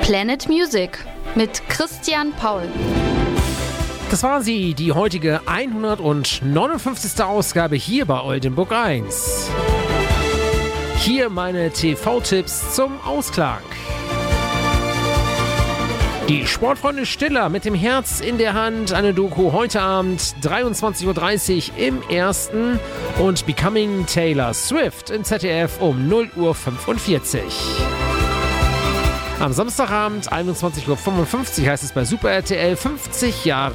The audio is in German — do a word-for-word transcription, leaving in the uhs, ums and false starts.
Planet Music mit Christian Paul. Das war sie, die heutige hundertneunundfünfzigste Ausgabe hier bei Oldenburg eins. Hier meine T V-Tipps zum Ausklang. Die Sportfreunde Stiller mit dem Herz in der Hand, eine Doku heute Abend dreiundzwanzig Uhr dreißig im ersten und Becoming Taylor Swift im Z D F um null Uhr fünfundvierzig. Am Samstagabend einundzwanzig Uhr fünfundfünfzig heißt es bei Super R T L fünfzig Jahre